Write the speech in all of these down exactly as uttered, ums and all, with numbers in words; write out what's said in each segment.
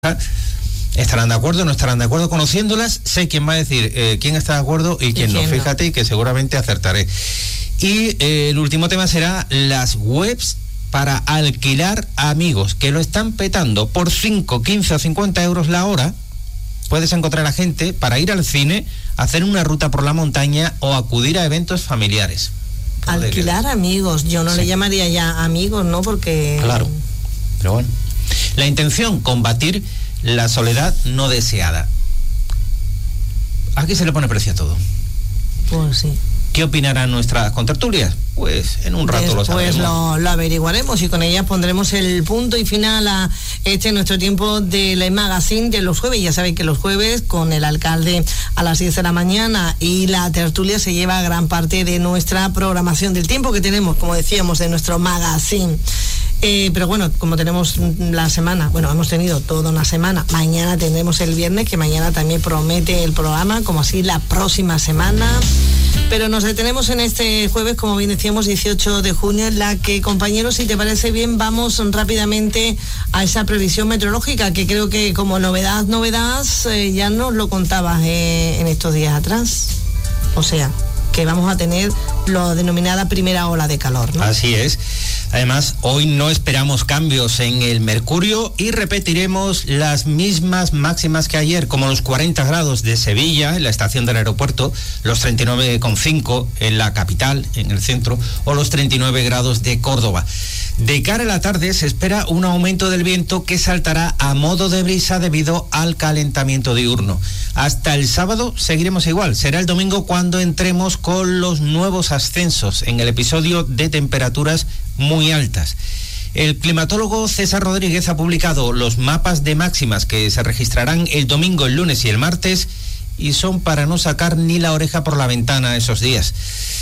estarán de acuerdo, no estarán de acuerdo. Conociéndolas, sé quién va a decir eh, quién está de acuerdo y quién, ¿Y quién no. Fíjate, y que seguramente acertaré. Y eh, el último tema será las webs para alquilar amigos, que lo están petando por cinco, quince o cincuenta euros la hora. Puedes encontrar a gente para ir al cine, hacer una ruta por la montaña o acudir a eventos familiares. Alquilar amigos, yo no sí. le llamaría ya amigos, ¿no? Porque... Claro, pero bueno. La intención, combatir la soledad no deseada. Aquí se le pone precio a todo. Pues sí. ¿Qué opinarán nuestras contertulias? Pues en un rato Después lo sabremos. Pues lo, lo averiguaremos y con ellas pondremos el punto y final a este nuestro tiempo del magazine de los jueves. Ya saben que los jueves con el alcalde a las diez de la mañana y la tertulia se lleva gran parte de nuestra programación, del tiempo que tenemos, como decíamos, de nuestro magazine. Eh, pero bueno, como tenemos la semana, bueno, hemos tenido toda una semana, mañana tendremos el viernes, que mañana también promete el programa, como así la próxima semana. Pero nos detenemos en este jueves, como bien decíamos, dieciocho de junio, en la que, compañeros, si te parece bien, vamos rápidamente a esa previsión meteorológica, que creo que como novedad, novedad, eh, ya nos lo contabas eh, en estos días atrás. O sea, que vamos a tener lo denominada primera ola de calor, ¿no? Así es. Además, hoy no esperamos cambios en el mercurio y repetiremos las mismas máximas que ayer, como los cuarenta grados de Sevilla, en la estación del aeropuerto, los treinta y nueve coma cinco en la capital, en el centro, o los treinta y nueve grados de Córdoba. De cara a la tarde se espera un aumento del viento que saltará a modo de brisa debido al calentamiento diurno. Hasta el sábado seguiremos igual. Será el domingo cuando entremos con los nuevos ascensos en el episodio de temperaturas muy altas. El climatólogo César Rodríguez ha publicado los mapas de máximas que se registrarán el domingo, el lunes y el martes, y son para no sacar ni la oreja por la ventana esos días.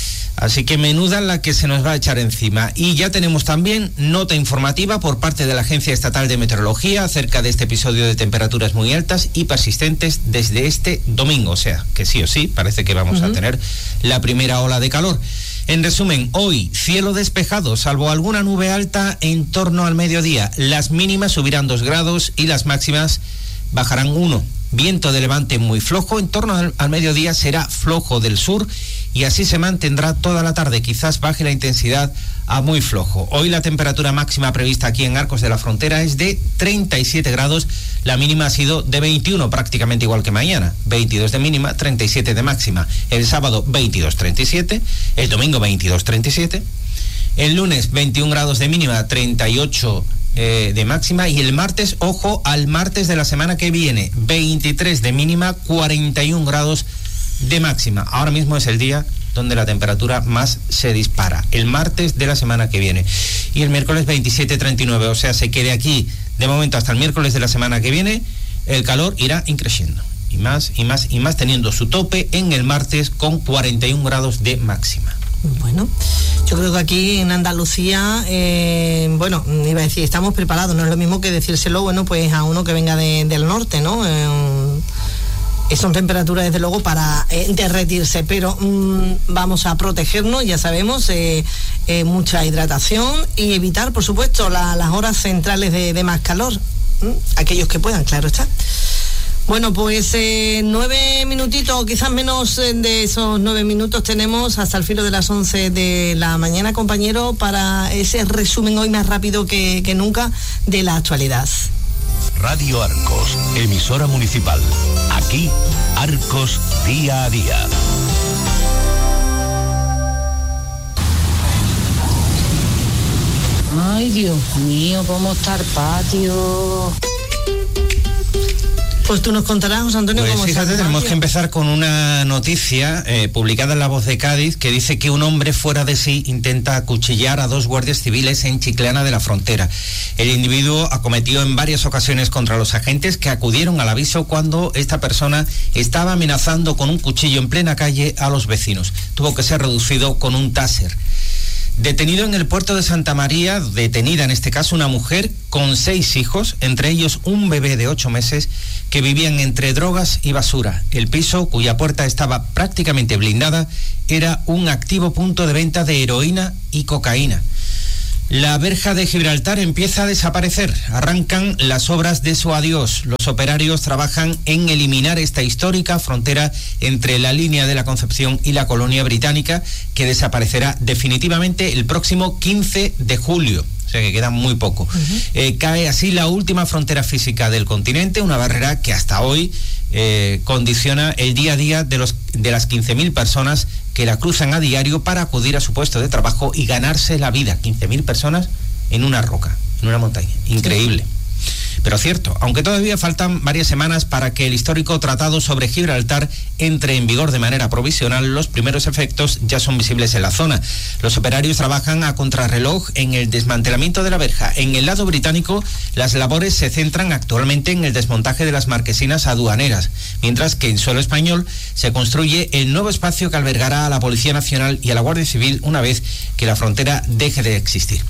Así que menuda la que se nos va a echar encima. Y ya tenemos también nota informativa por parte de la Agencia Estatal de Meteorología acerca de este episodio de temperaturas muy altas y persistentes desde este domingo. O sea, que sí o sí, parece que vamos uh-huh. a tener la primera ola de calor. En resumen, hoy, cielo despejado, salvo alguna nube alta en torno al mediodía. Las mínimas subirán dos grados y las máximas bajarán uno. Viento de levante muy flojo, en torno al, al mediodía será flojo del sur y así se mantendrá toda la tarde, quizás baje la intensidad a muy flojo. Hoy la temperatura máxima prevista aquí en Arcos de la Frontera es de treinta y siete grados, la mínima ha sido de veintiuno, prácticamente igual que mañana, veintidós de mínima, treinta y siete de máxima. El sábado veintidós treinta y siete, el domingo veintidós treinta y siete, el lunes veintiún grados de mínima, treinta y ocho Eh, de máxima, y el martes, ojo al martes de la semana que viene, veintitrés de mínima, cuarenta y un grados de máxima. Ahora mismo es el día donde la temperatura más se dispara, el martes de la semana que viene, y el miércoles veintisiete treinta y nueve, o sea, se quede aquí de momento hasta el miércoles de la semana que viene. El calor irá increciendo y más y más y más, teniendo su tope en el martes con cuarenta y un grados de máxima. Bueno, yo creo que aquí en Andalucía, eh, bueno, iba a decir, estamos preparados, no es lo mismo que decírselo, bueno, pues a uno que venga de, del norte, ¿no? Eh, son temperaturas, desde luego, para eh, derretirse, pero mmm, vamos a protegernos, ya sabemos, eh, eh, mucha hidratación y evitar, por supuesto, la, las horas centrales de, de más calor, ¿Mm? aquellos que puedan, claro está. Bueno, pues eh, nueve minutitos, o quizás menos eh, de esos nueve minutos tenemos hasta el filo de las once de la mañana, compañero, para ese resumen hoy más rápido que, que nunca de la actualidad. Radio Arcos, emisora municipal. Aquí, Arcos día a día. Ay, Dios mío, cómo está el patio. Pues tú nos contarás, José Antonio, pues cómo fíjate, está. tenemos que empezar con una noticia eh, publicada en La Voz de Cádiz, que dice que un hombre fuera de sí intenta acuchillar a dos guardias civiles en Chiclana de la Frontera. El individuo acometió en varias ocasiones contra los agentes, que acudieron al aviso cuando esta persona estaba amenazando con un cuchillo en plena calle a los vecinos. Tuvo que ser reducido con un taser. Detenido en el puerto de Santa María, detenida en este caso una mujer con seis hijos, entre ellos un bebé de ocho meses, que vivían entre drogas y basura. El piso, cuya puerta estaba prácticamente blindada, era un activo punto de venta de heroína y cocaína. La verja de Gibraltar empieza a desaparecer. Arrancan las obras de su adiós. Los operarios trabajan en eliminar esta histórica frontera entre la línea de la Concepción y la colonia británica, que desaparecerá definitivamente el próximo quince de julio. O sea que queda muy poco. Uh-huh. Eh, cae así la última frontera física del continente, una barrera que hasta hoy eh, condiciona el día a día de, los, de las quince mil personas que la cruzan a diario para acudir a su puesto de trabajo y ganarse la vida. quince mil personas en una roca, en una montaña. Increíble. Sí. Pero cierto, aunque todavía faltan varias semanas para que el histórico Tratado sobre Gibraltar entre en vigor de manera provisional, los primeros efectos ya son visibles en la zona. Los operarios trabajan a contrarreloj en el desmantelamiento de la verja. En el lado británico, las labores se centran actualmente en el desmontaje de las marquesinas aduaneras, mientras que en suelo español se construye el nuevo espacio que albergará a la Policía Nacional y a la Guardia Civil una vez que la frontera deje de existir.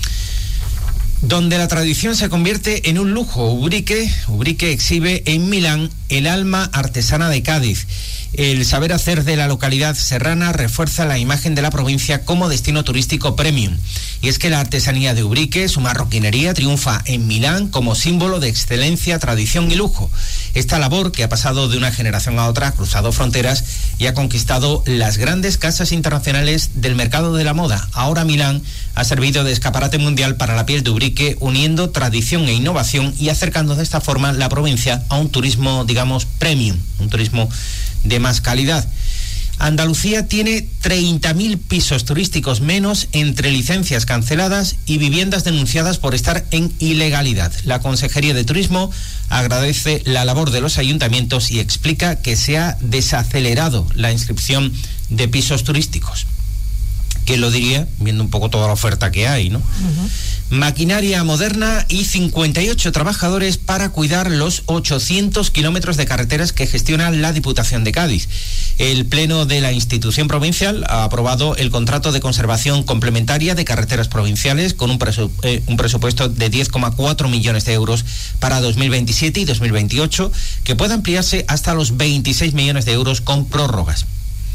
Donde la tradición se convierte en un lujo, Ubrique, Ubrique exhibe en Milán el alma artesana de Cádiz. El saber hacer de la localidad serrana refuerza la imagen de la provincia como destino turístico premium. Y es que la artesanía de Ubrique, su marroquinería, triunfa en Milán como símbolo de excelencia, tradición y lujo. Esta labor, que ha pasado de una generación a otra, ha cruzado fronteras y ha conquistado las grandes casas internacionales del mercado de la moda. Ahora Milán ha servido de escaparate mundial para la piel de Ubrique, uniendo tradición e innovación y acercando de esta forma la provincia a un turismo, digamos, premium, un turismo de más calidad. Andalucía tiene treinta mil pisos turísticos menos entre licencias canceladas y viviendas denunciadas por estar en ilegalidad. La Consejería de Turismo agradece la labor de los ayuntamientos y explica que se ha desacelerado la inscripción de pisos turísticos. ¿Quién lo diría? Viendo un poco toda la oferta que hay, ¿no? Uh-huh. Maquinaria moderna y cincuenta y ocho trabajadores para cuidar los ochocientos kilómetros de carreteras que gestiona la Diputación de Cádiz. El Pleno de la institución provincial ha aprobado el contrato de conservación complementaria de carreteras provinciales con un, presu- eh, un presupuesto de diez coma cuatro millones de euros para dos mil veintisiete y dos mil veintiocho, que puede ampliarse hasta los veintiséis millones de euros con prórrogas.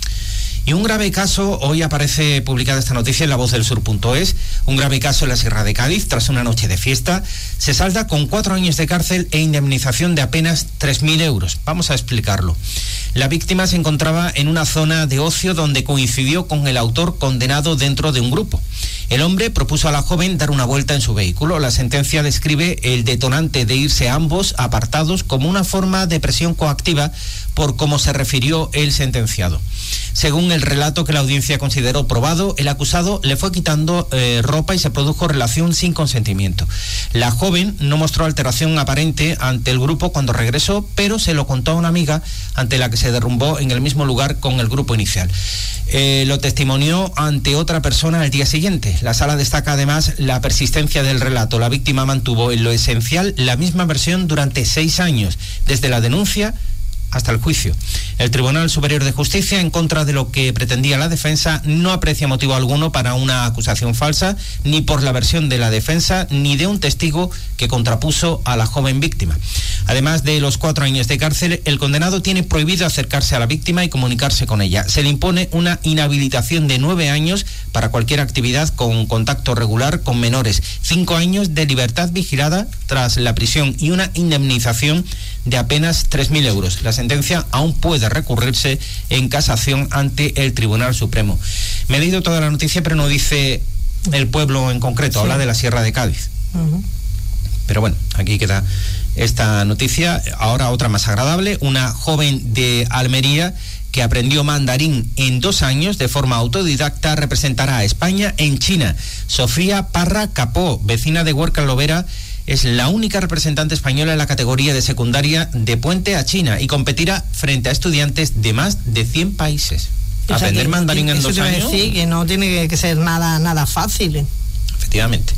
Y un grave caso, hoy aparece publicada esta noticia en la voz del sur punto es, un grave caso en la Sierra de Cádiz, tras una noche de fiesta, se salda con cuatro años de cárcel e indemnización de apenas tres mil euros. Vamos a explicarlo. La víctima se encontraba en una zona de ocio donde coincidió con el autor condenado dentro de un grupo. El hombre propuso a la joven dar una vuelta en su vehículo. La sentencia describe el detonante de irse ambos apartados como una forma de presión coactiva por cómo se refirió el sentenciado. Según el relato que la audiencia consideró probado, el acusado le fue quitando eh, ropa y se produjo relación sin consentimiento. La joven no mostró alteración aparente ante el grupo cuando regresó, pero se lo contó a una amiga ante la que se derrumbó en el mismo lugar con el grupo inicial. Eh, lo testimonió ante otra persona al día siguiente. La sala destaca además la persistencia del relato. La víctima mantuvo en lo esencial la misma versión durante seis años, desde la denuncia hasta el juicio. El Tribunal Superior de Justicia, en contra de lo que pretendía la defensa, no aprecia motivo alguno para una acusación falsa, ni por la versión de la defensa, ni de un testigo que contrapuso a la joven víctima. Además de los cuatro años de cárcel, el condenado tiene prohibido acercarse a la víctima y comunicarse con ella. Se le impone una inhabilitación de nueve años para cualquier actividad con contacto regular con menores, cinco años de libertad vigilada tras la prisión y una indemnización de apenas tres mil euros. La sentencia aún puede recurrirse en casación ante el Tribunal Supremo. Me he leído toda la noticia, pero no dice el pueblo en concreto, sí. Habla de la Sierra de Cádiz. Uh-huh. Pero bueno, aquí queda esta noticia. Ahora otra más agradable. Una joven de Almería que aprendió mandarín en dos años de forma autodidacta representará a España en China. Sofía Parra Capó, vecina de Huerca Lovera, es la única representante española en la categoría de secundaria de Puente a China y competirá frente a estudiantes de más de cien países. O Aprender sea, mandarín en dos años. Sí, que no tiene que ser nada, nada fácil. Efectivamente.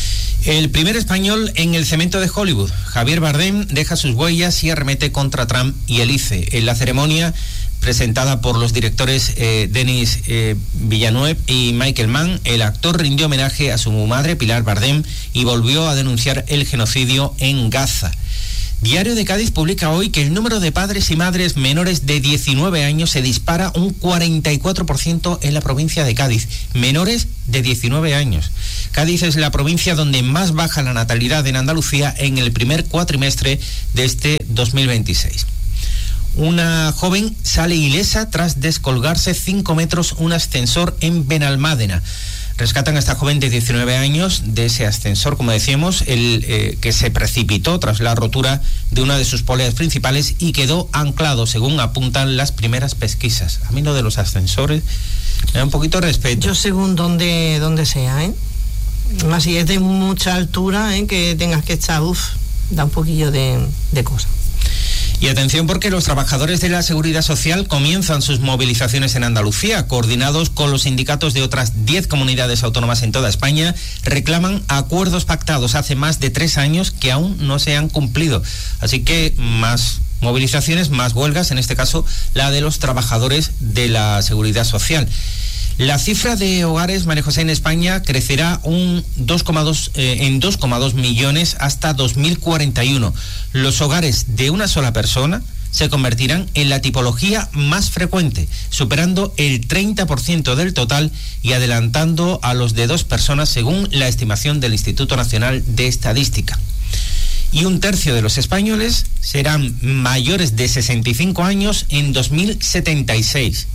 El primer español en el cemento de Hollywood, Javier Bardem, deja sus huellas y arremete contra Trump y el I C E. En la ceremonia presentada por los directores eh, Denis eh, Villeneuve y Michael Mann, el actor rindió homenaje a su madre, Pilar Bardem, y volvió a denunciar el genocidio en Gaza. Diario de Cádiz publica hoy que el número de padres y madres menores de diecinueve años se dispara un cuarenta y cuatro por ciento en la provincia de Cádiz. Menores de diecinueve años. Cádiz es la provincia donde más baja la natalidad en Andalucía en el primer cuatrimestre de este dos mil veintiséis. Una joven sale ilesa tras descolgarse cinco metros un ascensor en Benalmádena. Rescatan a esta joven de diecinueve años de ese ascensor, como decíamos, el eh, que se precipitó tras la rotura de una de sus poleas principales y quedó anclado, según apuntan las primeras pesquisas. A mí lo de los ascensores me da un poquito de respeto. Yo según donde, donde sea, ¿eh? Más si es de mucha altura, ¿eh? Que tengas que echar, uff, da un poquillo de, de cosa. Y atención, porque los trabajadores de la Seguridad Social comienzan sus movilizaciones en Andalucía. Coordinados con los sindicatos de otras diez comunidades autónomas en toda España, reclaman acuerdos pactados hace más de tres años que aún no se han cumplido. Así que más movilizaciones, más huelgas, en este caso la de los trabajadores de la Seguridad Social. La cifra de hogares, María José, en España crecerá un dos coma dos, eh, en dos coma dos millones hasta dos mil cuarenta y uno. Los hogares de una sola persona se convertirán en la tipología más frecuente, superando el treinta por ciento del total y adelantando a los de dos personas, según la estimación del Instituto Nacional de Estadística. Y un tercio de los españoles serán mayores de sesenta y cinco años en dos mil setenta y seis.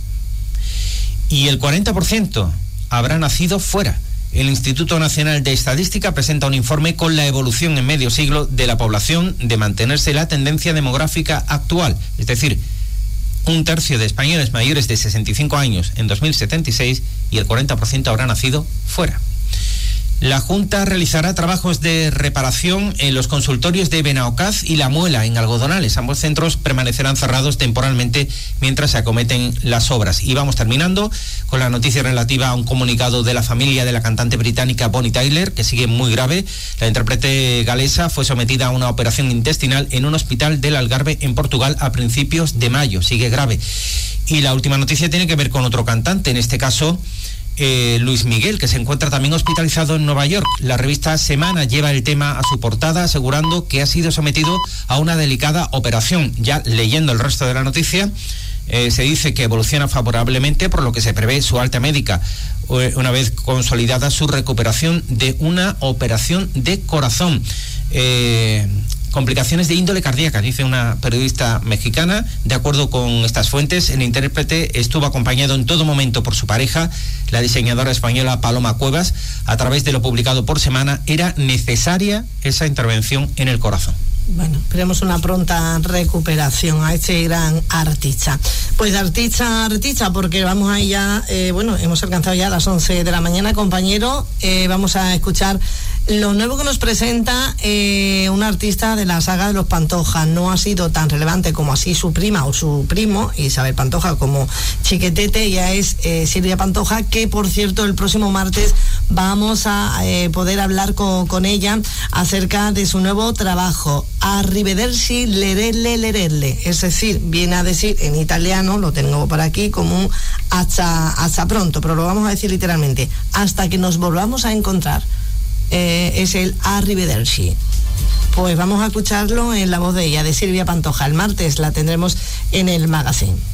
Y el cuarenta por ciento habrá nacido fuera. El Instituto Nacional de Estadística presenta un informe con la evolución en medio siglo de la población de mantenerse la tendencia demográfica actual. Es decir, un tercio de españoles mayores de sesenta y cinco años en dos mil setenta y seis y el cuarenta por ciento habrá nacido fuera. La Junta realizará trabajos de reparación en los consultorios de Benaocaz y La Muela, en Algodonales. Ambos centros permanecerán cerrados temporalmente mientras se acometen las obras. Y vamos terminando con la noticia relativa a un comunicado de la familia de la cantante británica Bonnie Tyler, que sigue muy grave. La intérprete galesa fue sometida a una operación intestinal en un hospital del Algarve, en Portugal, a principios de mayo. Sigue grave. Y la última noticia tiene que ver con otro cantante, en este caso Eh, Luis Miguel, que se encuentra también hospitalizado en Nueva York. La revista Semana lleva el tema a su portada, asegurando que ha sido sometido a una delicada operación. Ya leyendo el resto de la noticia, eh, se dice que evoluciona favorablemente, por lo que se prevé su alta médica, una vez consolidada su recuperación de una operación de corazón. Eh, complicaciones de índole cardíaca, dice una periodista mexicana. De acuerdo con estas fuentes, el intérprete estuvo acompañado en todo momento por su pareja, la diseñadora española Paloma Cuevas. A través de lo publicado por Semana, era necesaria esa intervención en el corazón. Bueno, esperemos una pronta recuperación a este gran artista. Pues de artista a artista, porque vamos ahí ya, eh, bueno, hemos alcanzado ya las once de la mañana, compañero. Eh, vamos a escuchar lo nuevo que nos presenta eh, un artista de la saga de los Pantoja. No ha sido tan relevante como así su prima o su primo, Isabel Pantoja, como Chiquetete. Ya es eh, Silvia Pantoja, que por cierto el próximo martes vamos a eh, poder hablar con, con ella acerca de su nuevo trabajo, Arrivederci lerelle lerelle, es decir, viene a decir en italiano, lo tengo por aquí, como un hasta, hasta pronto, pero lo vamos a decir literalmente, hasta que nos volvamos a encontrar. Eh, es el Arrivederci. Pues vamos a escucharlo en la voz de ella, de Silvia Pantoja. El martes la tendremos en el magazine.